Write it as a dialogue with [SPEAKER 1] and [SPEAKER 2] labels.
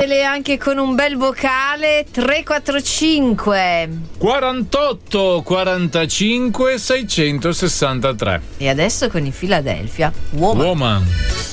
[SPEAKER 1] Mandatele anche con un bel vocale. 345
[SPEAKER 2] 48 45 663.
[SPEAKER 1] E adesso con i Philadelphia Woman.